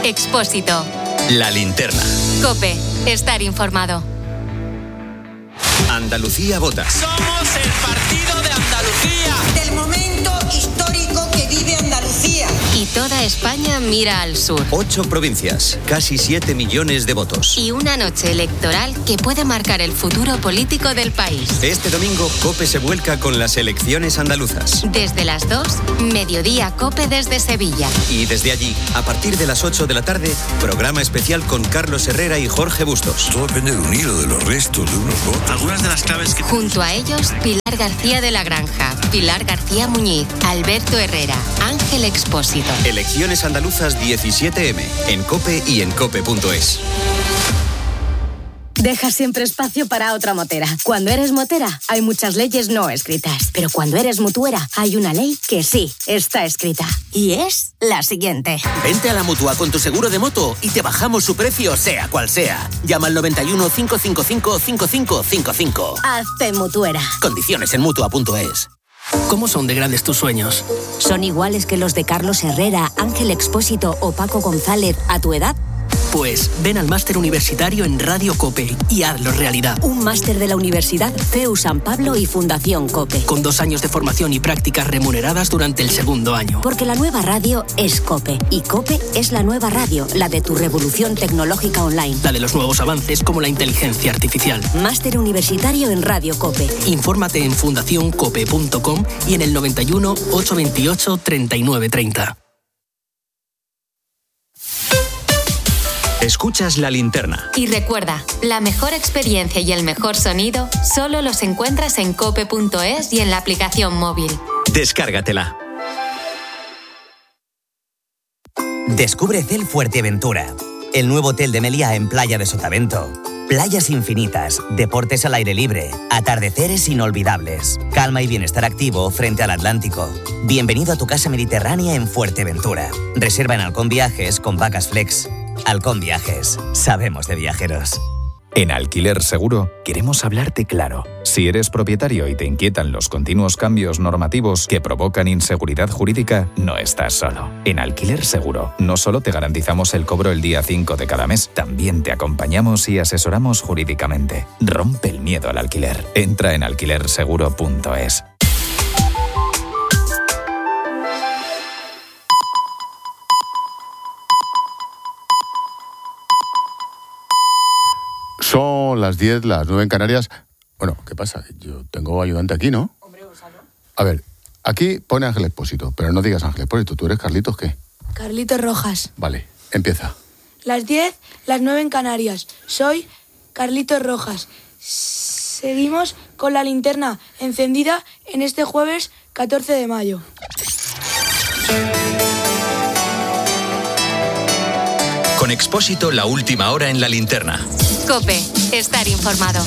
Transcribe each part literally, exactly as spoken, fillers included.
Expósito. La Linterna. COPE. Estar informado. Andalucía vota. Somos el partido de Andalucía. Del momento histórico que vive Andalucía. Y toda España mira al sur. Ocho provincias, casi siete millones de votos. Y una noche electoral que puede marcar el futuro político del país. Este domingo, COPE se vuelca con las elecciones andaluzas. Desde las dos, mediodía COPE desde Sevilla. Y desde allí, a partir de las ocho de la tarde, programa especial con Carlos Herrera y Jorge Bustos. Todo depende de un hilo, de los restos, de unos votos. Algunas de las claves que... Junto a ellos, Pilar García de la Granja, Pilar García Muñiz, Alberto Herrera, Ángel Expósito. Elecciones andaluzas diecisiete eme, en COPE y en cope punto es. Deja siempre espacio para otra motera. Cuando eres motera, hay muchas leyes no escritas. Pero cuando eres mutuera, hay una ley que sí está escrita. Y es la siguiente. Vente a la Mutua con tu seguro de moto y te bajamos su precio, sea cual sea. Llama al noventa y uno, cinco cinco cinco, cinco cinco cinco cinco. Hazte mutuera. Condiciones en mutua punto es. ¿Cómo son de grandes tus sueños? ¿Son iguales que los de Carlos Herrera, Ángel Expósito o Paco González a tu edad? Pues ven al máster universitario en Radio COPE y hazlo realidad. Un máster de la Universidad C E U San Pablo y Fundación COPE. Con dos años de formación y prácticas remuneradas durante el segundo año. Porque la nueva radio es COPE. Y COPE es la nueva radio, la de tu revolución tecnológica online. La de los nuevos avances como la inteligencia artificial. Máster universitario en Radio COPE. Infórmate en fundación cope punto com y en el noventa y uno, ochocientos veintiocho, treinta y nueve treinta. Escuchas La Linterna. Y recuerda, la mejor experiencia y el mejor sonido solo los encuentras en cope punto es y en la aplicación móvil. Descárgatela. Descubre Cel Fuerteventura, el nuevo hotel de Meliá en Playa de Sotavento. Playas infinitas, deportes al aire libre, atardeceres inolvidables, calma y bienestar activo frente al Atlántico. Bienvenido a tu casa mediterránea en Fuerteventura. Reserva en Halcón Viajes con Vacas Flex. Halcón Viajes, sabemos de viajeros. En Alquiler Seguro queremos hablarte claro. Si eres propietario y te inquietan los continuos cambios normativos que provocan inseguridad jurídica, no estás solo. En Alquiler Seguro no solo te garantizamos el cobro el día cinco de cada mes, también te acompañamos y asesoramos jurídicamente. Rompe el miedo al alquiler. Entra en alquiler seguro punto es. Son las diez, las nueve en Canarias. Bueno, ¿qué pasa? Yo tengo ayudante aquí, ¿no? Hombre, úsalo. A ver, aquí pone Ángel Expósito, pero no digas Ángel Expósito. ¿Tú eres Carlitos qué? Carlitos Rojas. Vale, empieza. Las diez, las nueve en Canarias. Soy Carlitos Rojas. Seguimos con la linterna encendida en este jueves catorce de mayo. Con Expósito, la última hora en La Linterna. COPE. Estar informado.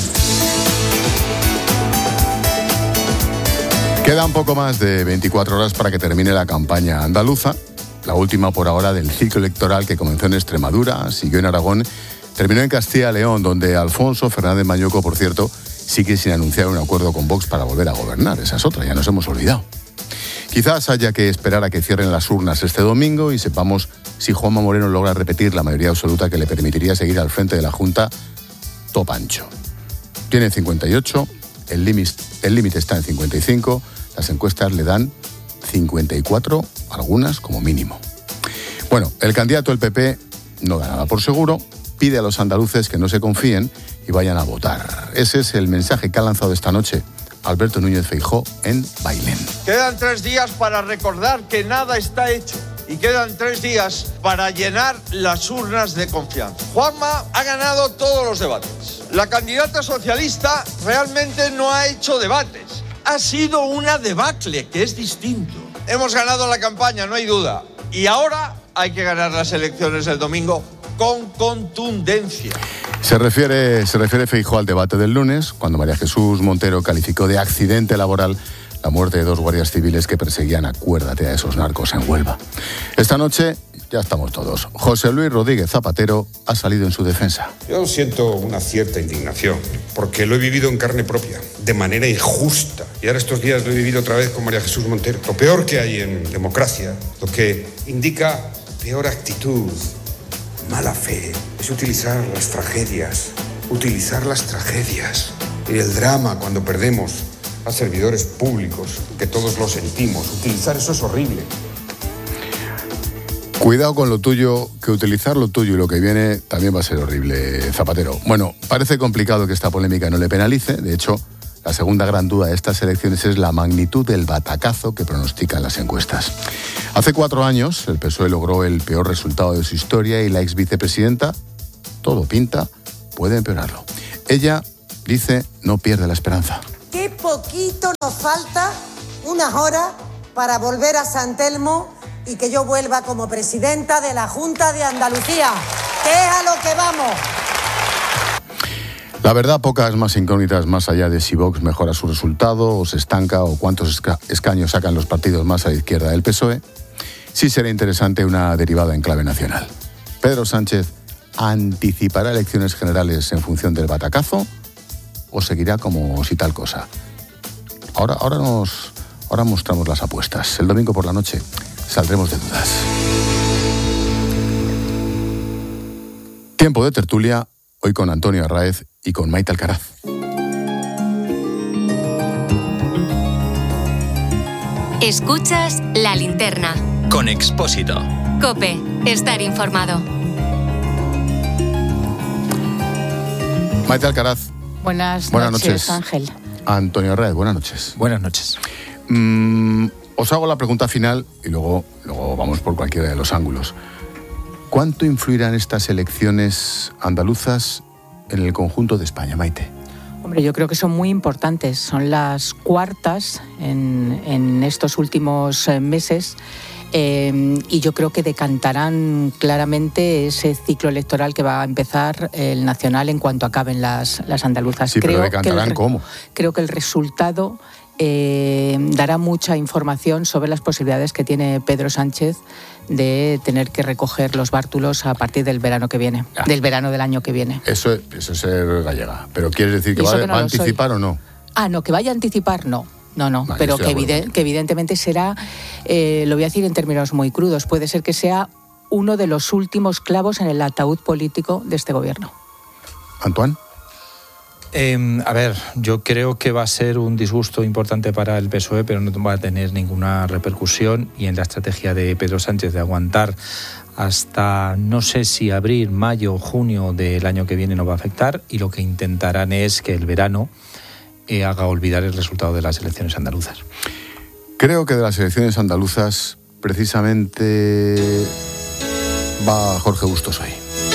Queda un poco más de veinticuatro horas para que termine la campaña andaluza, la última por ahora del ciclo electoral que comenzó en Extremadura, siguió en Aragón, terminó en Castilla y León, donde Alfonso Fernández Mañueco, por cierto, sigue sin anunciar un acuerdo con Vox para volver a gobernar. Esa es otra, ya nos hemos olvidado. Quizás haya que esperar a que cierren las urnas este domingo y sepamos si Juanma Moreno logra repetir la mayoría absoluta que le permitiría seguir al frente de la Junta top ancho. Tiene cincuenta y ocho, el límite el límite está en cincuenta y cinco, las encuestas le dan cincuenta y cuatro, algunas como mínimo. Bueno, el candidato del P P no da nada por seguro, pide a los andaluces que no se confíen y vayan a votar. Ese es el mensaje que ha lanzado esta noche Alberto Núñez Feijóo en Bailén. Quedan tres días para recordar que nada está hecho y quedan tres días para llenar las urnas de confianza. Juanma ha ganado todos los debates. La candidata socialista realmente no ha hecho debates. Ha sido una debacle, que es distinto. Hemos ganado la campaña, no hay duda. Y ahora hay que ganar las elecciones del domingo con contundencia. Se refiere, se refiere Feijóo al debate del lunes, cuando María Jesús Montero calificó de accidente laboral la muerte de dos guardias civiles que perseguían, acuérdate, a esos narcos en Huelva. Esta noche ya estamos todos. José Luis Rodríguez Zapatero ha salido en su defensa. Yo siento una cierta indignación, porque lo he vivido en carne propia, de manera injusta. Y ahora estos días lo he vivido otra vez con María Jesús Montero. Lo peor que hay en democracia, lo que indica peor actitud, mala fe, es utilizar las tragedias, utilizar las tragedias y el drama cuando perdemos a servidores públicos, que todos lo sentimos. Utilizar eso es horrible. Cuidado con lo tuyo, que utilizar lo tuyo y lo que viene también va a ser horrible, Zapatero. Bueno, parece complicado que esta polémica no le penalice. De hecho, la segunda gran duda de estas elecciones es la magnitud del batacazo que pronostican las encuestas. Hace cuatro años, el P S O E logró el peor resultado de su historia y la ex vicepresidenta, todo pinta, puede empeorarlo. Ella dice no pierde la esperanza. Qué poquito nos falta, unas horas, para volver a San Telmo y que yo vuelva como presidenta de la Junta de Andalucía, que es a lo que vamos. La verdad, pocas más incógnitas más allá de si Vox mejora su resultado o se estanca o cuántos esca- escaños sacan los partidos más a la izquierda del P S O E. Sí será interesante una derivada en clave nacional. Pedro Sánchez anticipará elecciones generales en función del batacazo o seguirá como si tal cosa. Ahora, ahora nos, ahora mostramos las apuestas. El domingo por la noche saldremos de dudas. Tiempo de tertulia, hoy con Antonio Arráez y con Maite Alcaraz. Escuchas La Linterna. Con Expósito. COPE. Estar informado. Maite Alcaraz. Buenas, Buenas noches, noches, Ángel. Antonio Arráez, buenas noches. Buenas noches. Mm, os hago la pregunta final y luego, luego vamos por cualquiera de los ángulos. ¿Cuánto influirán estas elecciones andaluzas en el conjunto de España, Maite? Hombre, yo creo que son muy importantes. Son las cuartas en, en estos últimos meses eh, y yo creo que decantarán claramente ese ciclo electoral que va a empezar el nacional en cuanto acaben las, las andaluzas. Sí, creo pero decantarán que el, ¿cómo? Creo que el resultado eh, dará mucha información sobre las posibilidades que tiene Pedro Sánchez de tener que recoger los bártulos a partir del verano que viene, ah. del verano del año que viene. Eso, eso es ser gallega. ¿Pero quieres decir que va, que no va a anticipar soy. o no? Ah, no, que vaya a anticipar, no. No, no, vale, pero que, evide- que evidentemente será, eh, lo voy a decir en términos muy crudos, puede ser que sea uno de los últimos clavos en el ataúd político de este gobierno. ¿Antoine? Eh, a ver, yo creo que va a ser un disgusto importante para el P S O E, pero no va a tener ninguna repercusión, y en la estrategia de Pedro Sánchez de aguantar hasta no sé si abril, mayo, junio del año que viene no va a afectar, y lo que intentarán es que el verano eh, haga olvidar el resultado de las elecciones andaluzas. Creo que de las elecciones andaluzas precisamente va Jorge Bustos hoy.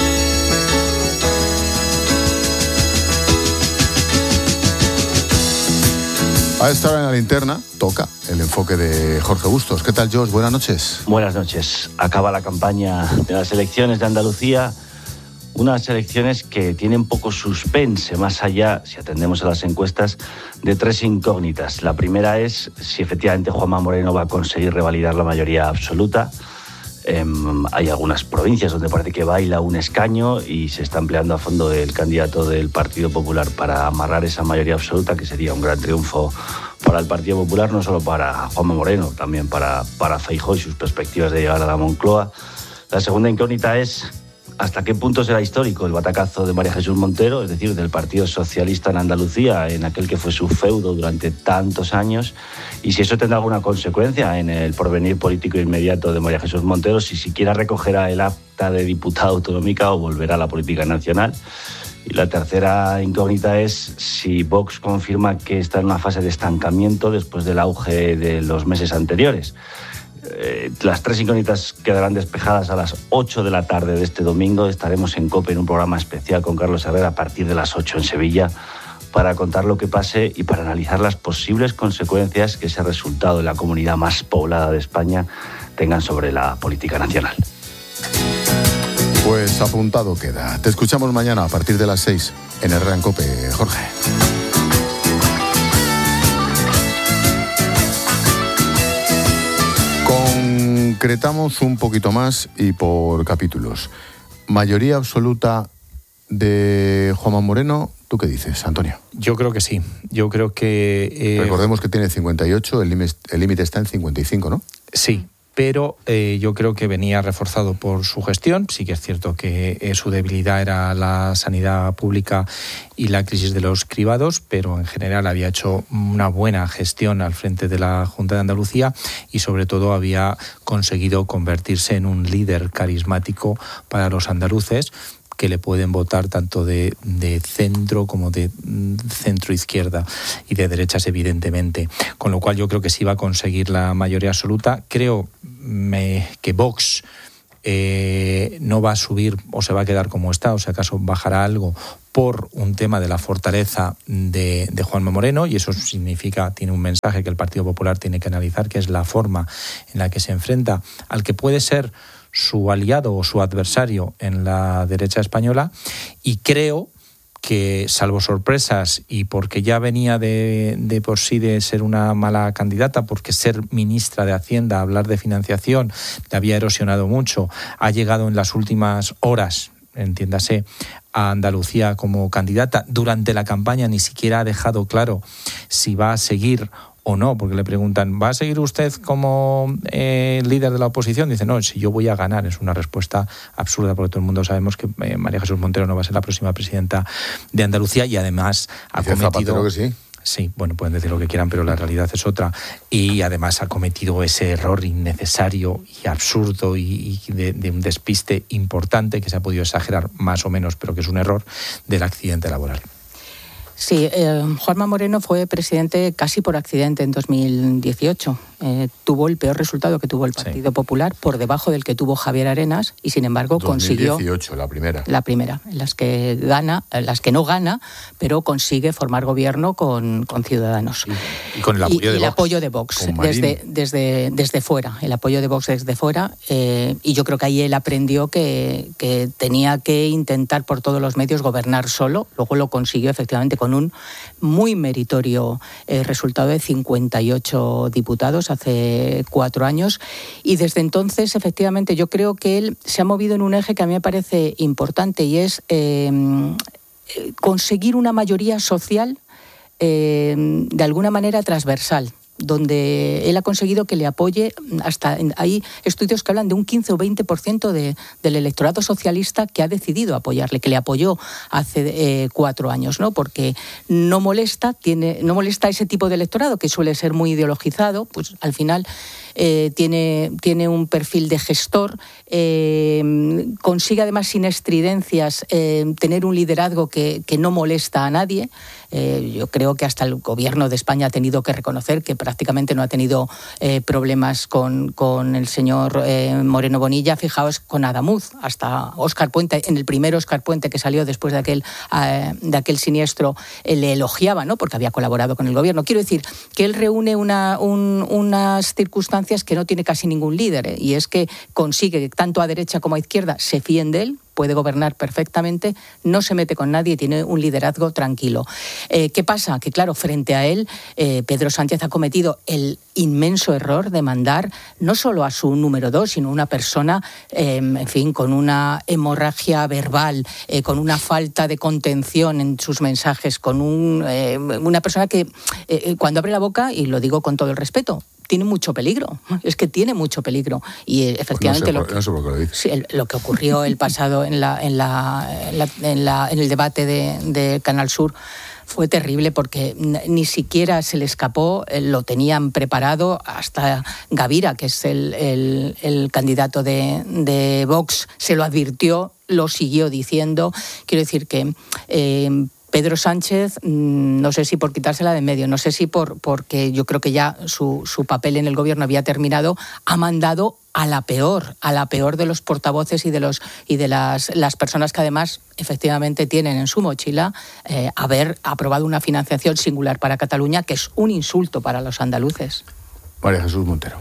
A esta hora en La Linterna toca el enfoque de Jorge Bustos. ¿Qué tal, George? Buenas noches. Buenas noches. Acaba la campaña de las elecciones de Andalucía, unas elecciones que tienen poco suspense, más allá, si atendemos a las encuestas, de tres incógnitas. La primera es si efectivamente Juanma Moreno va a conseguir revalidar la mayoría absoluta. Eh, hay algunas provincias donde parece que baila un escaño y se está empleando a fondo el candidato del Partido Popular para amarrar esa mayoría absoluta, que sería un gran triunfo para el Partido Popular, no solo para Juanma Moreno, también para, para Feijóo y sus perspectivas de llegar a la Moncloa. La segunda incógnita es hasta qué punto será histórico el batacazo de María Jesús Montero, es decir, del Partido Socialista en Andalucía, en aquel que fue su feudo durante tantos años, y si eso tendrá alguna consecuencia en el porvenir político inmediato de María Jesús Montero, si siquiera recogerá el acta de diputada autonómica o volverá a la política nacional. Y la tercera incógnita es si Vox confirma que está en una fase de estancamiento después del auge de los meses anteriores. Eh, las tres incógnitas quedarán despejadas a las ocho de la tarde de este domingo. Estaremos en COPE en un programa especial con Carlos Herrera a partir de las ocho en Sevilla para contar lo que pase y para analizar las posibles consecuencias que ese resultado de la comunidad más poblada de España tengan sobre la política nacional. Pues apuntado queda. Te escuchamos mañana a partir de las seis en Herrera en COPE, Jorge. Concretamos un poquito más y por capítulos. Mayoría absoluta de Juanma Moreno, ¿tú qué dices, Antonio? Yo creo que sí. Yo creo que... Eh... Recordemos que tiene cincuenta y ocho, el límite el límite está en cincuenta y cinco, ¿no? Sí, pero eh, yo creo que venía reforzado por su gestión. Sí que es cierto que eh, su debilidad era la sanidad pública y la crisis de los cribados, pero en general había hecho una buena gestión al frente de la Junta de Andalucía y sobre todo había conseguido convertirse en un líder carismático para los andaluces, que le pueden votar tanto de, de centro como de centro izquierda y de derechas, evidentemente. Con lo cual yo creo que sí va a conseguir la mayoría absoluta. Creo me, que Vox eh, no va a subir o se va a quedar como está, o si acaso bajará algo por un tema de la fortaleza de, de Juanma Moreno, y eso significa, tiene un mensaje que el Partido Popular tiene que analizar, que es la forma en la que se enfrenta al que puede ser su aliado o su adversario en la derecha española. Y creo que, salvo sorpresas, y porque ya venía de, de por sí de ser una mala candidata, porque ser ministra de Hacienda, hablar de financiación, le había erosionado mucho, ha llegado en las últimas horas, entiéndase, a Andalucía como candidata. Durante la campaña ni siquiera ha dejado claro si va a seguir o no, porque le preguntan, ¿va a seguir usted como eh, líder de la oposición? Dice, no, si yo voy a ganar. Es una respuesta absurda, porque todo el mundo sabemos que eh, María Jesús Montero no va a ser la próxima presidenta de Andalucía, y además ha Dice cometido... Zapatero que sí. Sí, bueno, pueden decir lo que quieran, pero la realidad es otra. Y además ha cometido ese error innecesario y absurdo y, y de, de un despiste importante, que se ha podido exagerar más o menos, pero que es un error, del accidente laboral. Sí, eh, Juanma Moreno fue presidente casi por accidente en dos mil dieciocho. Eh, tuvo el peor resultado que tuvo el Partido sí. Popular, por debajo del que tuvo Javier Arenas, y sin embargo consiguió... dos mil dieciocho, la primera. La primera, en las que gana, en las que no gana, pero consigue formar gobierno con, con Ciudadanos. Y, y con el apoyo y, de y Vox. el apoyo de Vox, desde, desde, desde fuera, el apoyo de Vox desde fuera, eh, y yo creo que ahí él aprendió que, que tenía que intentar por todos los medios gobernar solo. Luego lo consiguió efectivamente con un muy meritorio eh, resultado de cincuenta y ocho diputados hace cuatro años, y desde entonces efectivamente yo creo que él se ha movido en un eje que a mí me parece importante, y es eh, conseguir una mayoría social eh, de alguna manera transversal, donde él ha conseguido que le apoye hasta... Hay estudios que hablan de un quince o veinte por ciento de, del electorado socialista que ha decidido apoyarle, que le apoyó hace eh, cuatro años, ¿no? Porque no molesta, tiene, no molesta ese tipo de electorado que suele ser muy ideologizado, pues al final eh, tiene, tiene un perfil de gestor, eh, consigue además sin estridencias eh, tener un liderazgo que, que no molesta a nadie. Eh, yo creo que hasta el gobierno de España ha tenido que reconocer que prácticamente no ha tenido eh, problemas con, con el señor eh, Moreno Bonilla. Fijaos, con Adamuz, hasta Óscar Puente, en el primer Óscar Puente que salió después de aquel, eh, de aquel siniestro, eh, le elogiaba, ¿no? Porque había colaborado con el gobierno. Quiero decir que él reúne una, un, unas circunstancias que no tiene casi ningún líder, ¿eh? Y es que consigue que tanto a derecha como a izquierda se fíen de él, puede gobernar perfectamente, no se mete con nadie, tiene un liderazgo tranquilo. Eh, ¿Qué pasa? Que claro, frente a él, eh, Pedro Sánchez ha cometido el inmenso error de mandar no solo a su número dos, sino una persona, eh, en fin, con una hemorragia verbal, eh, con una falta de contención en sus mensajes, con un, eh, una persona que eh, cuando abre la boca, y lo digo con todo el respeto, tiene mucho peligro, es que tiene mucho peligro. Y efectivamente pues no sé por, lo, que, no sé por qué lo dice. Sí, el, lo que ocurrió el pasado en, la, en, la, en, la, en, la, en el debate de, de Canal Sur fue terrible, porque ni siquiera se le escapó, lo tenían preparado. Hasta Gavira, que es el, el, el candidato de, de Vox, se lo advirtió, lo siguió diciendo. Quiero decir que... Eh, Pedro Sánchez, no sé si por quitársela de en medio, no sé si por porque yo creo que ya su, su papel en el gobierno había terminado, ha mandado a la peor, a la peor de los portavoces y de los y de las, las personas que además efectivamente tienen en su mochila eh, haber aprobado una financiación singular para Cataluña, que es un insulto para los andaluces. María Jesús Montero.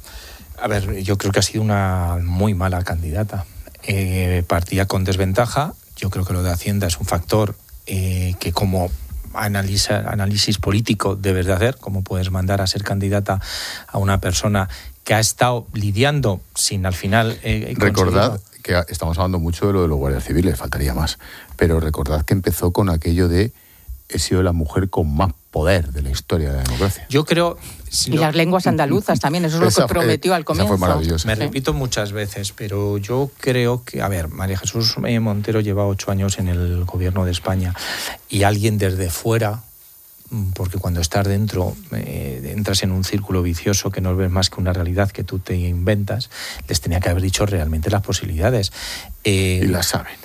A ver, yo creo que ha sido una muy mala candidata. Eh, partía con desventaja. Yo creo que lo de Hacienda es un factor Eh, que como analiza, análisis político debes de hacer, cómo puedes mandar a ser candidata a una persona que ha estado lidiando sin al final... Eh, recordad que estamos hablando mucho de lo de los guardias civiles, faltaría más, pero recordad que empezó con aquello de he sido la mujer con más poder de la historia de la democracia. Yo creo... Y no, las lenguas andaluzas también, eso es lo esa, que prometió eh, al comienzo. Esa fue maravillosa. Me repito muchas veces, pero yo creo que, a ver, María Jesús Montero lleva ocho años en el gobierno de España y alguien desde fuera, porque cuando estás dentro eh, entras en un círculo vicioso que no ves más que una realidad que tú te inventas, les tenía que haber dicho realmente las posibilidades. Eh, y las saben.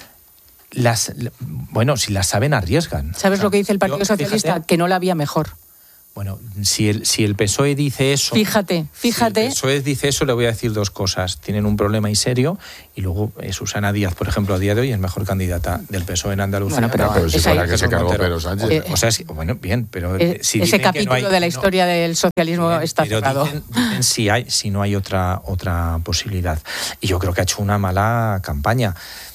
Las, bueno, si las saben, arriesgan. ¿Sabes o sea, lo que dice el Partido yo, Socialista? Fíjate, que no la había mejor. Bueno, si el, si el P S O E dice eso... Fíjate, fíjate... Si el P S O E dice eso, le voy a decir dos cosas. Tienen un problema y serio, y luego eh, Susana Díaz, por ejemplo, a día de hoy es mejor candidata del P S O E en Andalucía. Bueno, pero, no, pero si fuera que se cargó Pedro Sánchez. Eh, o sea, es, bueno, bien, pero... Eh, si ese capítulo no hay, de la historia no, del socialismo bien, está pero cerrado. Dicen, dicen si, hay, si no hay otra, otra posibilidad. Y yo creo que ha hecho una mala campaña.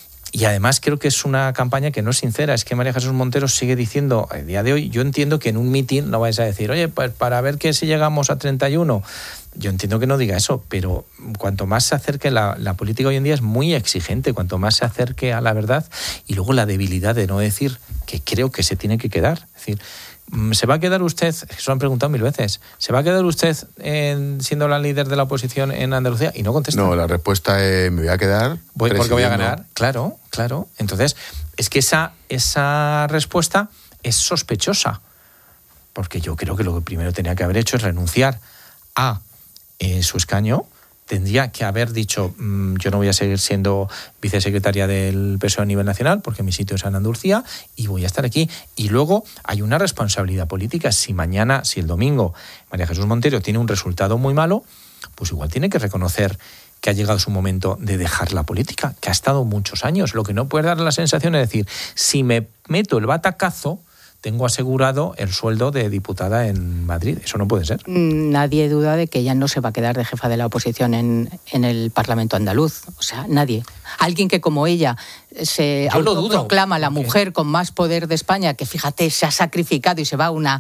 Y además creo que es una campaña que no es sincera. Es que María Jesús Montero sigue diciendo, a día de hoy, yo entiendo que en un mitin no vais a decir, oye, pues para ver que si llegamos a treinta y uno. Yo entiendo que no diga eso, pero cuanto más se acerque, la, la política hoy en día es muy exigente, cuanto más se acerque a la verdad, y luego la debilidad de no decir que creo que se tiene que quedar. Es decir, ¿se va a quedar usted, eso lo han preguntado mil veces, ¿se va a quedar usted en, siendo la líder de la oposición en Andalucía? Y no contesta. No, la respuesta es, me voy a quedar voy porque voy a ganar. Claro, claro. Entonces, es que esa, esa respuesta es sospechosa, porque yo creo que lo que primero tenía que haber hecho es renunciar a eh, su escaño. Tendría que haber dicho, mmm, yo no voy a seguir siendo vicesecretaria del P S O E a nivel nacional porque mi sitio es en Andalucía y voy a estar aquí. Y luego hay una responsabilidad política. Si mañana, si el domingo María Jesús Montero tiene un resultado muy malo, pues igual tiene que reconocer que ha llegado su momento de dejar la política, que ha estado muchos años. Lo que no puede dar la sensación es decir, si me meto el batacazo, tengo asegurado el sueldo de diputada en Madrid. Eso no puede ser. Nadie duda de que ella no se va a quedar de jefa de la oposición en, en el Parlamento andaluz. O sea, nadie. Alguien que como ella se autoproclama la mujer con más poder de España, que fíjate, se ha sacrificado y se va a, una,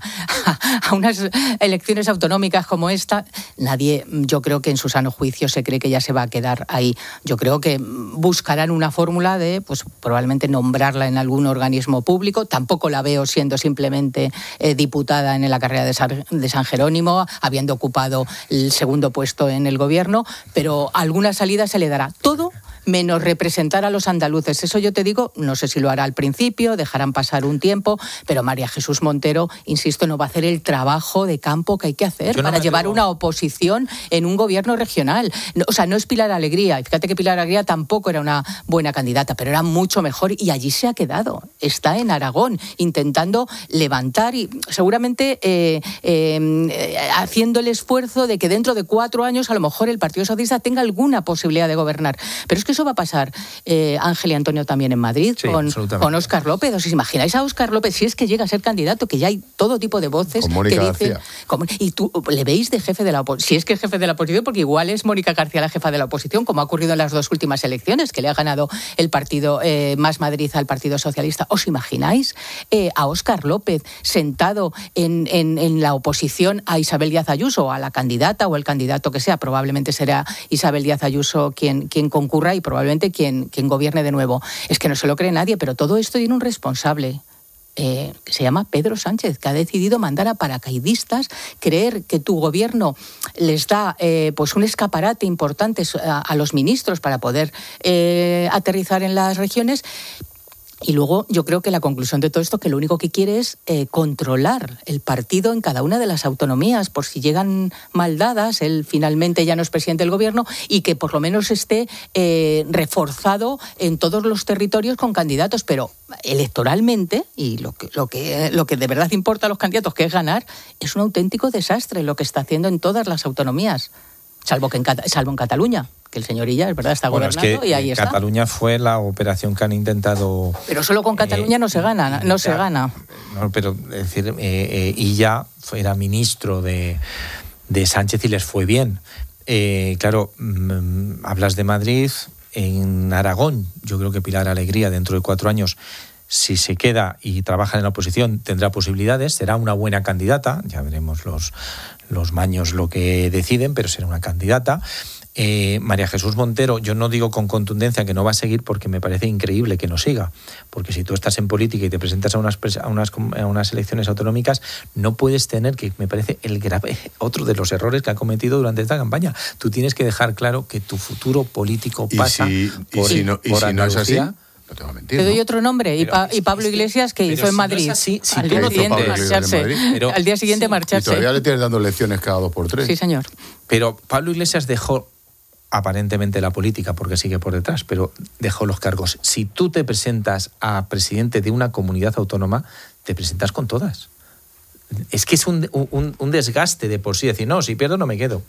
a unas elecciones autonómicas como esta, nadie, yo creo que en su sano juicio se cree que ella se va a quedar ahí. Yo creo que buscarán una fórmula de, pues probablemente nombrarla en algún organismo público. Tampoco la veo siendo simplemente eh, diputada en la carrera de San, de San Jerónimo, habiendo ocupado el segundo puesto en el gobierno, pero alguna salida se le dará. Todo menos representar a los andaluces. Eso yo te digo, no sé si lo hará al principio, dejarán pasar un tiempo, pero María Jesús Montero, insisto, no va a hacer el trabajo de campo que hay que hacer no para llevar atrevo. una oposición en un gobierno regional. No, o sea, no es Pilar Alegría, y fíjate que Pilar Alegría tampoco era una buena candidata, pero era mucho mejor y allí se ha quedado. Está en Aragón, intentando levantar y seguramente eh, eh, haciendo el esfuerzo de que dentro de cuatro años a lo mejor el Partido Socialista tenga alguna posibilidad de gobernar. Pero es que eso va a pasar, eh, Ángel y Antonio, también en Madrid, sí, con, con Óscar López. ¿Os imagináis a Óscar López si es que llega a ser candidato? Que ya hay todo tipo de voces con Mónica que dicen... Como, y tú le veis de jefe de la oposición, si es que es jefe de la oposición, porque igual es Mónica García la jefa de la oposición, como ha ocurrido en las dos últimas elecciones, que le ha ganado el partido eh, Más Madrid al Partido Socialista. ¿Os imagináis eh, a Óscar López sentado en, en, en la oposición a Isabel Díaz Ayuso, a la candidata o el candidato que sea? Probablemente será Isabel Díaz Ayuso quien, quien concurra y probablemente quien, quien gobierne de nuevo. Es que no se lo cree nadie, pero todo esto tiene un responsable. Eh, que se llama Pedro Sánchez, que ha decidido mandar a paracaidistas, creer que tu gobierno les da eh, pues un escaparate importante a, a los ministros para poder eh, aterrizar en las regiones. Y luego yo creo que la conclusión de todo esto que lo único que quiere es eh, controlar el partido en cada una de las autonomías, por si llegan mal dadas, él finalmente ya no es presidente del gobierno, y que por lo menos esté eh, reforzado en todos los territorios con candidatos, pero electoralmente, y lo que, lo que, lo que de verdad importa a los candidatos, que es ganar, es un auténtico desastre lo que está haciendo en todas las autonomías, salvo, que en, salvo en Cataluña, que el señor Illa, es verdad, está bueno, gobernando, es que y ahí está. Cataluña fue la operación que han intentado... Pero solo con Cataluña eh, no se gana, no se gana. No, pero es decir, eh, eh, Illa era ministro de, de Sánchez y les fue bien. Eh, claro, mmm, hablas de Madrid, en Aragón, yo creo que Pilar Alegría dentro de cuatro años, si se queda y trabaja en la oposición, tendrá posibilidades, será una buena candidata, ya veremos los, los maños lo que deciden, pero será una candidata. Eh, María Jesús Montero, yo no digo con contundencia que no va a seguir porque me parece increíble que no siga, porque si tú estás en política y te presentas a unas, a unas, a unas elecciones autonómicas, no puedes tener, que me parece el grave, otro de los errores que ha cometido durante esta campaña. Tú tienes que dejar claro que tu futuro político pasa ¿Y si, por, y si no, y por si no es así? Andalucía. No te voy a mentir, Te doy ¿no? otro nombre, y, pa- y Pablo Iglesias, que hizo en si Madrid. No es así, si al, tú día no siguiente Pablo Iglesias en marcharse. Madrid. Pero- al día siguiente Y marcharse. todavía le tienes dando lecciones cada dos por tres. Sí, señor. Pero Pablo Iglesias dejó aparentemente la política porque sigue por detrás, pero dejó los cargos. Si tú te presentas a presidente de una comunidad autónoma, te presentas con todas. Es que es un, un, un desgaste de por sí decir, no, si pierdo no me quedo.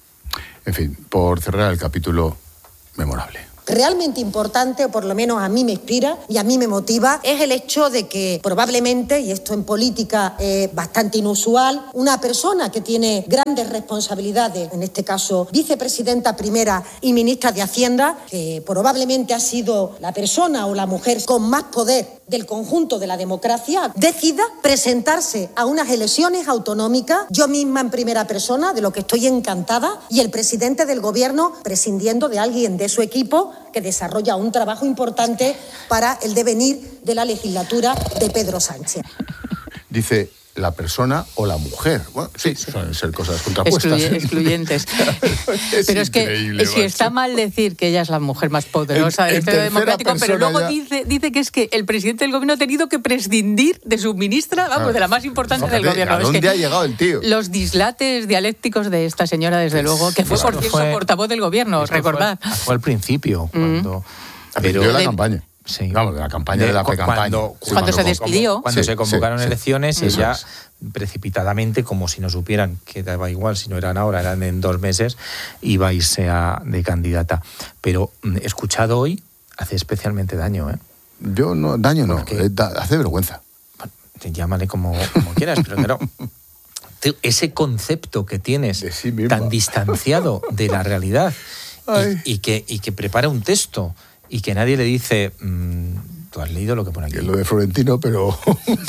En fin, por cerrar el capítulo memorable. Realmente importante, o por lo menos a mí me inspira y a mí me motiva, es el hecho de que probablemente, y esto en política es bastante inusual, una persona que tiene grandes responsabilidades, en este caso vicepresidenta primera y ministra de Hacienda, que probablemente ha sido la persona o la mujer con más poder del conjunto de la democracia, decida presentarse a unas elecciones autonómicas, yo misma en primera persona, de lo que estoy encantada, y el presidente del gobierno prescindiendo de alguien de su equipo que desarrolla un trabajo importante para el devenir de la legislatura de Pedro Sánchez. Dice la persona o la mujer. Bueno, sí, suelen ser cosas contrapuestas. Excluye- excluyentes. Es Pero es que increíble, si macho. está mal decir que ella es la mujer más poderosa En- del en Estado tercera democrático, pero persona luego ya. dice, dice que es que el presidente del gobierno ha tenido que prescindir de su ministra, vamos, Claro. de la más importante Fíjate, del gobierno. ¿a Es dónde que ha llegado el tío? Los dislates dialécticos de esta señora, desde luego, que fue, Esto por cierto, fue- portavoz del gobierno, Esto recordad. Fue, fue al principio, cuando... Al principio de la de- campaña. Sí. Vamos, de la campaña de, la cu- pre-campaña. Cuando, Sí, Cuando se convo- despidió. Cuando Sí, se convocaron sí, sí. elecciones, Eso ella es. precipitadamente, como si no supieran que daba igual, si no eran ahora, eran en dos meses, iba a irse a, de candidata. Pero mm, escuchado hoy hace especialmente daño, ¿eh? Yo no, daño no, Porque- eh, da- hace vergüenza. Llámale como, como quieras, pero claro, te- ese concepto que tienes De sí misma. tan distanciado de la realidad Ay. y, y que, y que prepara un texto y que nadie le dice, mm, tú has leído lo que pone aquí. Que es lo de Florentino, pero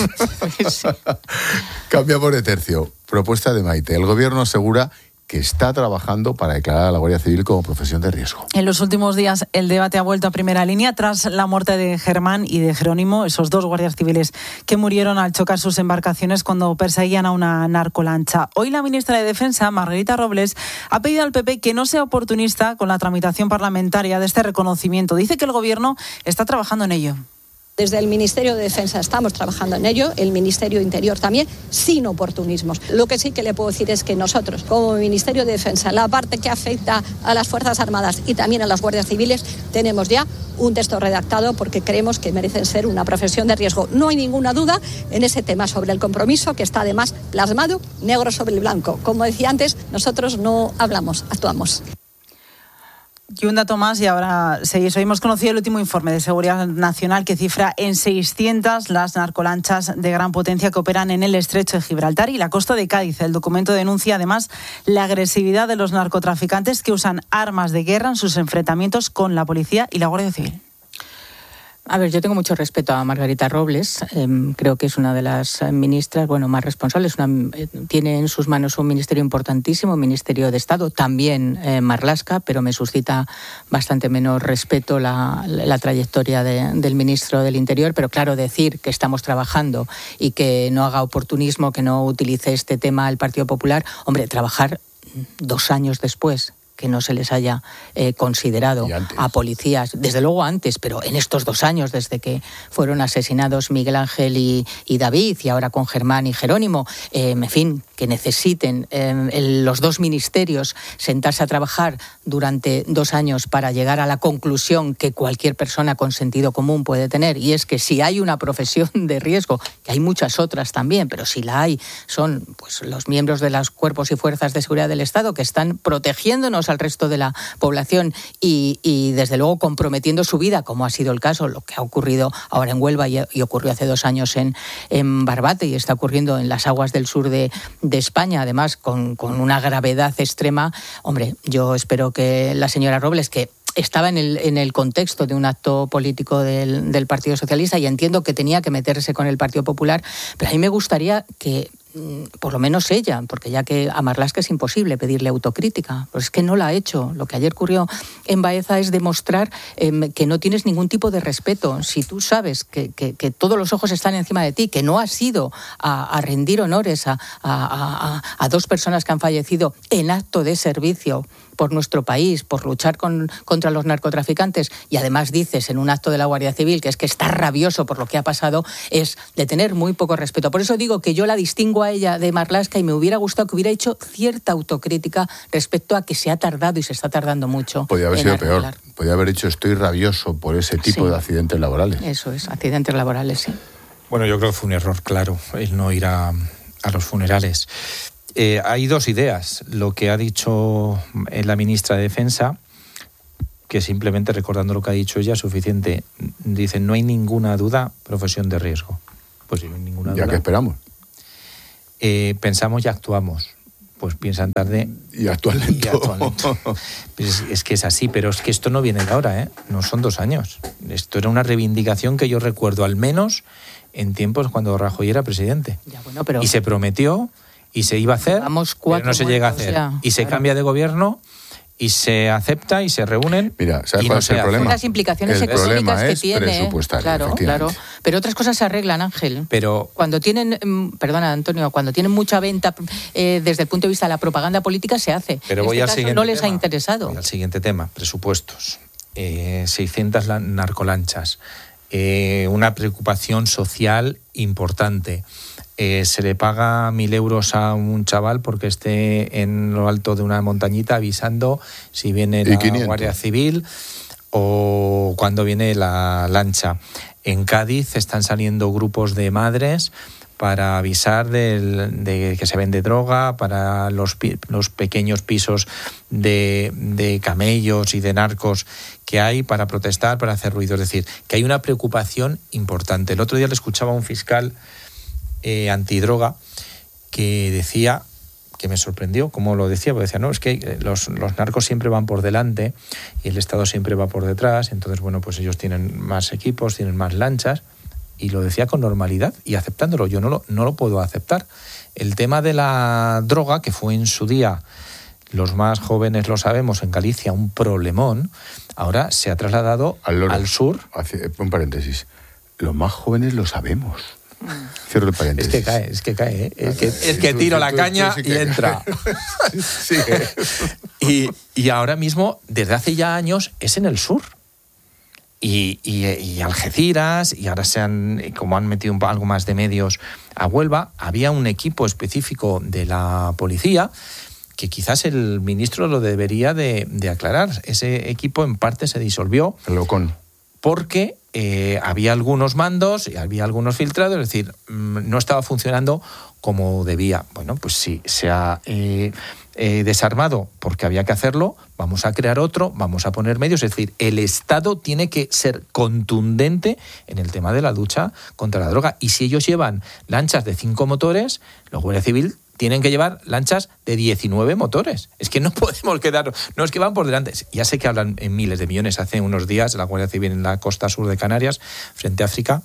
cambiamos de tercio. Propuesta de Maite. El gobierno asegura que está trabajando para declarar a la Guardia Civil como profesión de riesgo. En los últimos días el debate ha vuelto a primera línea tras la muerte de Germán y de Jerónimo, esos dos guardias civiles que murieron al chocar sus embarcaciones cuando perseguían a una narcolancha. Hoy la ministra de Defensa, Margarita Robles, ha pedido al P P que no sea oportunista con la tramitación parlamentaria de este reconocimiento. Dice que el gobierno está trabajando en ello. Desde el Ministerio de Defensa estamos trabajando en ello, el Ministerio de Interior también, sin oportunismos. Lo que sí que le puedo decir es que nosotros, como Ministerio de Defensa, la parte que afecta a las Fuerzas Armadas y también a las Guardias Civiles, tenemos ya un texto redactado porque creemos que merecen ser una profesión de riesgo. No hay ninguna duda en ese tema sobre el compromiso, que está además plasmado negro sobre el blanco. Como decía antes, nosotros no hablamos, actuamos. Y un dato más, y ahora seguís. Hoy hemos conocido el último informe de Seguridad Nacional que cifra en seiscientas las narcolanchas de gran potencia que operan en el estrecho de Gibraltar y la costa de Cádiz. El documento denuncia además la agresividad de los narcotraficantes que usan armas de guerra en sus enfrentamientos con la policía y la Guardia Civil. A ver, yo tengo mucho respeto a Margarita Robles. Eh, creo que es una de las ministras, bueno, más responsables. Una, eh, tiene en sus manos un ministerio importantísimo, un Ministerio de Estado, también eh, Marlaska, pero me suscita bastante menos respeto la, la, la trayectoria de, del ministro del Interior. Pero claro, decir que estamos trabajando y que no haga oportunismo, que no utilice este tema el Partido Popular, hombre, trabajar dos años después que no se les haya eh, considerado a policías, desde luego antes, pero en estos dos años, desde que fueron asesinados Miguel Ángel y, y David, y ahora con Germán y Jerónimo, eh, en fin, que necesiten eh, el, los dos ministerios sentarse a trabajar durante dos años para llegar a la conclusión que cualquier persona con sentido común puede tener, y es que si hay una profesión de riesgo, que hay muchas otras también, pero si la hay, son pues los miembros de los cuerpos y fuerzas de seguridad del Estado que están protegiéndonos al resto de la población y, y desde luego comprometiendo su vida, como ha sido el caso, lo que ha ocurrido ahora en Huelva y, y ocurrió hace dos años en, en Barbate y está ocurriendo en las aguas del sur de, de España, además con, con una gravedad extrema. Hombre, yo espero que la señora Robles, que estaba en el, en el contexto de un acto político del, del Partido Socialista y entiendo que tenía que meterse con el Partido Popular, pero a mí me gustaría que por lo menos ella, porque ya que a Marlaska es imposible pedirle autocrítica, pues es que no la ha hecho. Lo que ayer ocurrió en Baeza es demostrar eh, que no tienes ningún tipo de respeto. Si tú sabes que, que, que todos los ojos están encima de ti, que no has ido a, a rendir honores a, a, a, a dos personas que han fallecido en acto de servicio por nuestro país, por luchar con, contra los narcotraficantes, y además dices en un acto de la Guardia Civil que es que está rabioso por lo que ha pasado, es de tener muy poco respeto. Por eso digo que yo la distingo a ella de Marlaska y me hubiera gustado que hubiera hecho cierta autocrítica respecto a que se ha tardado y se está tardando mucho. Podría haber sido arreglar. peor. Podría haber dicho estoy rabioso por ese tipo sí. de accidentes laborales. Eso es, accidentes laborales, sí. Bueno, yo creo que fue un error, claro, el no ir a, a los funerales. Eh, hay dos ideas. Lo que ha dicho la ministra de Defensa, que simplemente recordando lo que ha dicho ella es suficiente. Dicen, no hay ninguna duda, profesión de riesgo. Pues sí, no hay ninguna duda. ¿Ya qué esperamos? Eh, pensamos y actuamos. Pues piensan tarde y actúan lento. Y actúan lento. Pues es, es que es así, pero es que esto no viene de ahora, ¿eh? No son dos años. Esto era una reivindicación que yo recuerdo al menos en tiempos cuando Rajoy era presidente. Ya, bueno, pero... Y se prometió... y se iba a hacer, pero no se llega a hacer. Ya, y se claro. cambia de gobierno y se acepta y se reúnen. Mira, ¿sabes y cuál no es el problema? Las implicaciones el económicas que es tiene. Presupuestario, claro, claro. Pero otras cosas se arreglan, Ángel. Pero cuando tienen, perdona, Antonio, cuando tienen mucha venta eh, desde el punto de vista de la propaganda política se hace. Pero en voy este al caso siguiente no les tema. ha interesado. Voy al siguiente tema, presupuestos. Eh, seiscientas narcolanchas. Eh, una preocupación social importante. Eh, se le paga mil euros a un chaval porque esté en lo alto de una montañita avisando si viene la Guardia Civil o cuando viene la lancha. En Cádiz están saliendo grupos de madres para avisar del, de que se vende droga, para los, los pequeños pisos de, de camellos y de narcos que hay, para protestar, para hacer ruido. Es decir, que hay una preocupación importante. El otro día le escuchaba a un fiscal eh, antidroga que decía, que me sorprendió, como lo decía, porque decía, no, es que los, los narcos siempre van por delante y el Estado siempre va por detrás, entonces, bueno, pues ellos tienen más equipos, tienen más lanchas, y lo decía con normalidad y aceptándolo. Yo no lo, no lo puedo aceptar. El tema de la droga, que fue en su día, los más jóvenes lo sabemos, en Galicia un problemón, ahora se ha trasladado al, al sur. Hace, un paréntesis, los más jóvenes lo sabemos. Cierro el paréntesis. Es que cae, es que cae, ¿eh? Es que, es que tiro la caña y entra. Sí. y, y ahora mismo, desde hace ya años, es en el sur. Y, y, y Algeciras, y ahora se han, como han metido un, algo más de medios a Huelva, había un equipo específico de la policía que quizás el ministro lo debería de, de aclarar. Ese equipo en parte se disolvió. Locón. Porque eh, había algunos mandos y había algunos filtrados, es decir, no estaba funcionando como debía. Bueno, pues sí, se ha eh, eh, desarmado porque había que hacerlo, vamos a crear otro, vamos a poner medios, es decir, el Estado tiene que ser contundente en el tema de la lucha contra la droga. Y si ellos llevan lanchas de cinco motores, la Guardia Civil tienen que llevar lanchas de diecinueve motores. Es que no podemos quedar... No, es que van por delante. Ya sé que hablan en miles de millones. Hace unos días la Guardia Civil en la costa sur de Canarias, frente a África,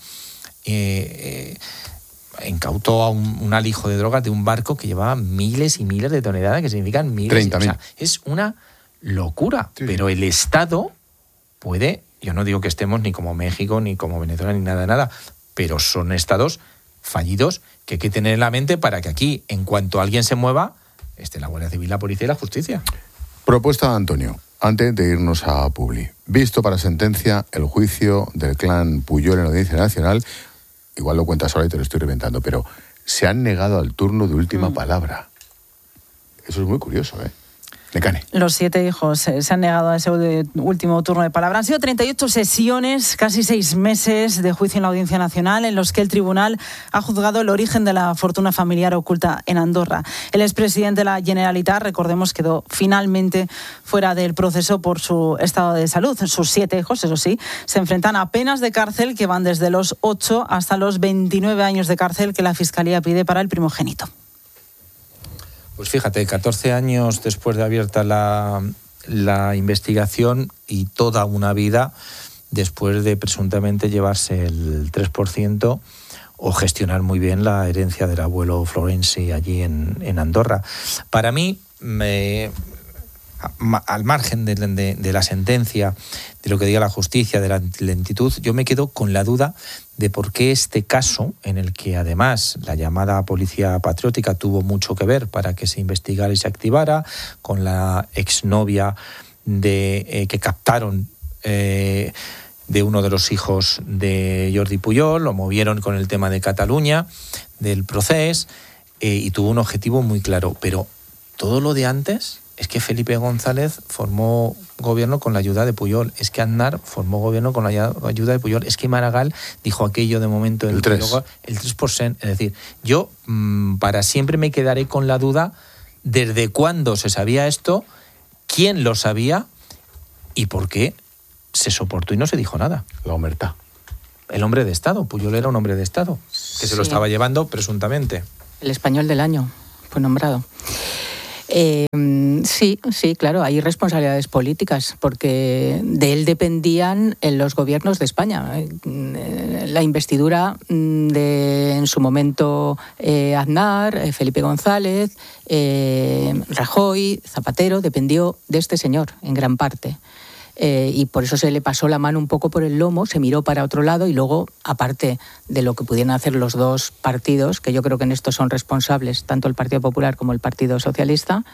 eh, eh, incautó a un, un alijo de drogas de un barco que llevaba miles y miles de toneladas, que significan miles... treinta mil. O sea, es una locura. Sí. Pero el Estado puede... Yo no digo que estemos ni como México, ni como Venezuela, ni nada, nada. Pero son estados fallidos que hay que tener en la mente para que aquí, en cuanto alguien se mueva, esté la Guardia Civil, la Policía y la Justicia. Propuesta de Antonio, antes de irnos a Publi. Visto para sentencia el juicio del clan Puyol en la Audiencia Nacional, igual lo cuentas ahora y te lo estoy reventando, pero se han negado al turno de última mm. palabra. Eso es muy curioso, ¿eh? Necane. Los siete hijos eh, se han negado a ese último turno de palabra. Han sido treinta y ocho sesiones, casi seis meses de juicio en la Audiencia Nacional, en los que el tribunal ha juzgado el origen de la fortuna familiar oculta en Andorra. El expresidente de la Generalitat, recordemos, quedó finalmente fuera del proceso por su estado de salud. Sus siete hijos, eso sí, se enfrentan a penas de cárcel que van desde los ocho hasta los veintinueve años de cárcel que la Fiscalía pide para el primogénito. Pues fíjate, catorce años después de abierta la, la investigación y toda una vida después de presuntamente llevarse el tres por ciento o gestionar muy bien la herencia del abuelo Florenzi allí en, en Andorra. Para mí, me, al margen de, de, de la sentencia, de lo que diga la justicia, de la lentitud, yo me quedo con la duda de por qué este caso, en el que además la llamada Policía Patriótica tuvo mucho que ver para que se investigara y se activara, con la exnovia de, eh, que captaron eh, de uno de los hijos de Jordi Pujol, lo movieron con el tema de Cataluña, del procés, eh, y tuvo un objetivo muy claro. Pero todo lo de antes... Es que Felipe González formó gobierno con la ayuda de Pujol. Es que Aznar formó gobierno con la ayuda de Pujol. Es que Maragall dijo aquello de momento... El tres. Luego, el tres por ciento. Es decir, yo mmm, para siempre me quedaré con la duda desde cuándo se sabía esto, quién lo sabía y por qué se soportó y no se dijo nada. La omertá. El hombre de Estado. Pujol era un hombre de Estado que se Sí. lo estaba llevando presuntamente. El español del año fue nombrado. Eh, sí, sí, claro, hay responsabilidades políticas porque de él dependían los gobiernos de España. La investidura de, en su momento, eh, Aznar, eh, Felipe González, eh, Rajoy, Zapatero, dependió de este señor en gran parte. Eh, y por eso se le pasó la mano un poco por el lomo, se miró para otro lado y luego, aparte de lo que pudieran hacer los dos partidos, que yo creo que en esto son responsables, tanto el Partido Popular como el Partido Socialista,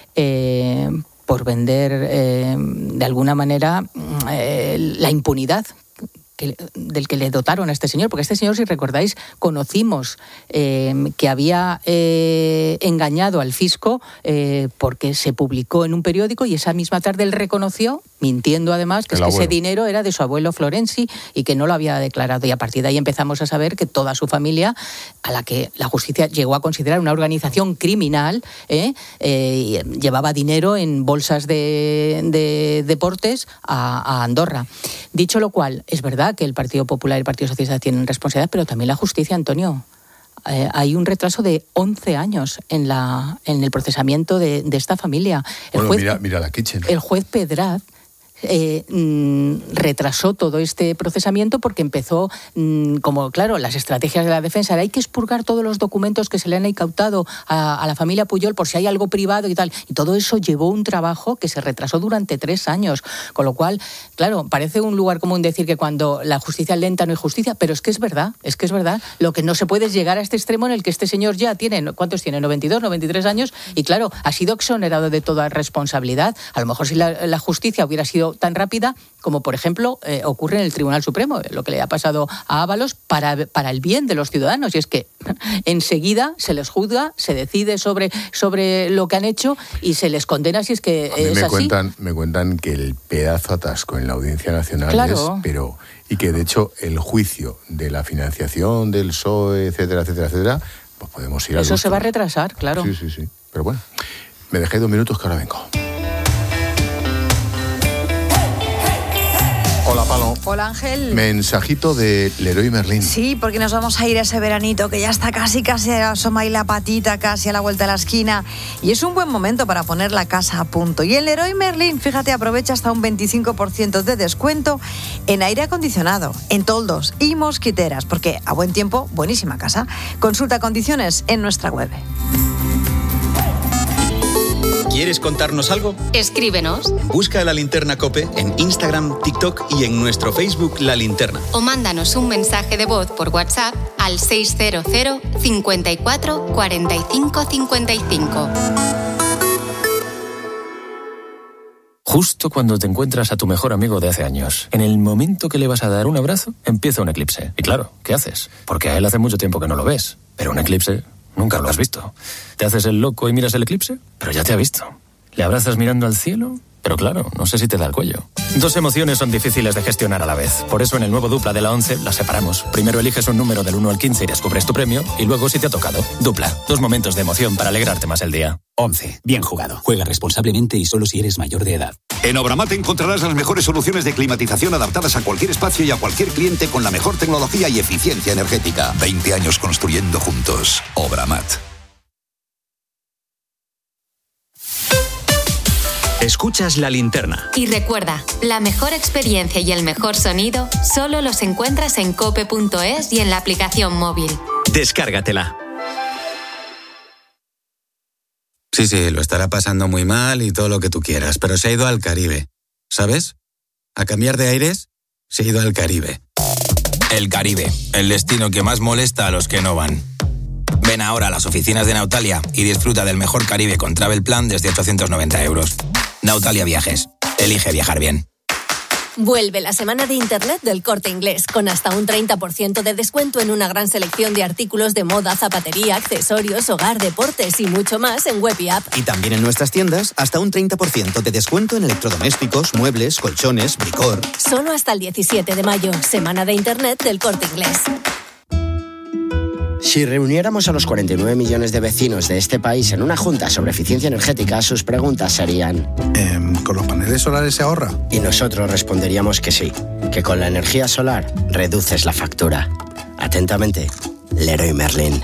eh, por vender eh, de alguna manera eh, la impunidad que, del que le dotaron a este señor, porque este señor, si recordáis, conocimos eh, que había eh, engañado al fisco eh, porque se publicó en un periódico y esa misma tarde él reconoció, mintiendo además, que, es que ese dinero era de su abuelo Florenzi y que no lo había declarado. Y a partir de ahí empezamos a saber que toda su familia, a la que la justicia llegó a considerar una organización criminal, eh, eh, llevaba dinero en bolsas de, de deportes a, a Andorra. Dicho lo cual, es verdad que el Partido Popular y el Partido Socialista tienen responsabilidad, pero también la justicia, Antonio. Eh, hay un retraso de once años en, la, en el procesamiento de, de esta familia. El Bueno, juez, mira, mira la Kitchen. el juez Pedraz Eh, mm, retrasó todo este procesamiento porque empezó, mm, como claro, las estrategias de la defensa era hay que expurgar todos los documentos que se le han incautado a, a la familia Pujol por si hay algo privado y tal, y todo eso llevó un trabajo que se retrasó durante tres años, con lo cual, claro, parece un lugar común decir que cuando la justicia es lenta no hay justicia, pero es que es verdad, es que es verdad, lo que no se puede es llegar a este extremo en el que este señor ya tiene, ¿cuántos tiene? noventa y dos, noventa y tres años, y claro, ha sido exonerado de toda responsabilidad. A lo mejor si la, la justicia hubiera sido tan rápida como, por ejemplo, eh, ocurre en el Tribunal Supremo, lo que le ha pasado a Ábalos para, para el bien de los ciudadanos. Y es que enseguida se les juzga, se decide sobre, sobre lo que han hecho y se les condena si es que A mí es me así. cuentan, me cuentan que el pedazo atasco en la Audiencia Nacional Claro. es, pero y que de hecho el juicio de la financiación del P S O E, etcétera, etcétera, etcétera, pues podemos ir a Eso se va a retrasar, claro. Sí, sí, sí. Pero bueno, me dejé dos minutos que ahora vengo. Hola, Palo. Hola, Ángel. Mensajito de Leroy Merlin. Sí, porque nos vamos a ir a ese veranito que ya está casi, casi asoma ahí la patita, casi a la vuelta de la esquina. Y es un buen momento para poner la casa a punto. Y en Leroy Merlin, fíjate, aprovecha hasta un veinticinco por ciento de descuento en aire acondicionado, en toldos y mosquiteras, porque a buen tiempo, buenísima casa. Consulta condiciones en nuestra web. ¿Quieres contarnos algo? Escríbenos Busca La Linterna COPE en Instagram, TikTok y en nuestro Facebook La Linterna. o mándanos un mensaje de voz por WhatsApp al seis cero cero, cincuenta y cuatro, cuarenta y cinco, cincuenta y cinco. Justo cuando te encuentras a tu mejor amigo de hace años, en el momento que le vas a dar un abrazo, empieza un eclipse. Y claro, ¿qué haces? Porque a él hace mucho tiempo que no lo ves. Pero un eclipse nunca lo has visto. ¿Te haces el loco y miras el eclipse? Pero ya te ha visto. ¿Le abrazas mirando al cielo? Pero claro, no sé si te da el cuello. Dos emociones son difíciles de gestionar a la vez. Por eso en el nuevo Dupla de la once las separamos. Primero eliges un número del uno al quince y descubres tu premio. Y luego si te ha tocado. Dupla. Dos momentos de emoción para alegrarte más el día. once. Bien jugado. Juega responsablemente y solo si eres mayor de edad. En Obramat encontrarás las mejores soluciones de climatización adaptadas a cualquier espacio y a cualquier cliente con la mejor tecnología y eficiencia energética. veinte años construyendo juntos. Obramat. Escuchas La Linterna. Y recuerda, la mejor experiencia y el mejor sonido solo los encuentras en cope punto es y en la aplicación móvil. Descárgatela. Sí, sí, lo estará pasando muy mal y todo lo que tú quieras, pero se ha ido al Caribe, ¿sabes? A cambiar de aires, se ha ido al Caribe. El Caribe, el destino que más molesta a los que no van. Ven ahora a las oficinas de Nautalia y disfruta del mejor Caribe con Travel Plan desde ochocientos noventa euros. Nautalia Viajes. Elige viajar bien. Vuelve la semana de Internet del Corte Inglés, con hasta un treinta por ciento de descuento en una gran selección de artículos de moda, zapatería, accesorios, hogar, deportes y mucho más en web y app. Y también en nuestras tiendas, hasta un treinta por ciento de descuento en electrodomésticos, muebles, colchones, bricor. Solo hasta el diecisiete de mayo, semana de Internet del Corte Inglés. Si reuniéramos a los cuarenta y nueve millones de vecinos de este país en una junta sobre eficiencia energética, sus preguntas serían... Eh, ¿Con los paneles solares se ahorra? Y nosotros responderíamos que sí, que con la energía solar reduces la factura. Atentamente, Leroy Merlin.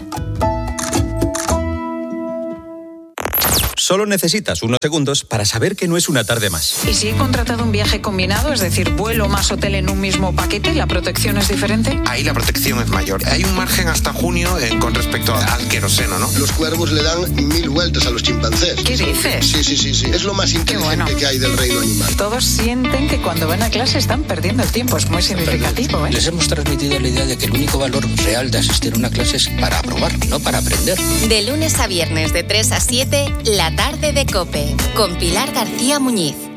Solo necesitas unos segundos para saber que no es una tarde más. ¿Y si he contratado un viaje combinado, es decir, vuelo más hotel en un mismo paquete, la protección es diferente? Ahí la protección es mayor. Hay un margen hasta junio eh, con respecto al queroseno, ¿no? Los cuervos le dan mil vueltas a los chimpancés. ¿Qué dices? Sí, sí, sí, sí. Es lo más inteligente bueno. que hay del reino animal. Todos sienten que cuando van a clase están perdiendo el tiempo. Es muy significativo, ¿eh? Les hemos transmitido la idea de que el único valor real de asistir a una clase es para aprobar, no para aprender. De lunes a viernes de tres a siete, la tarde de COPE, con Pilar García Muñiz.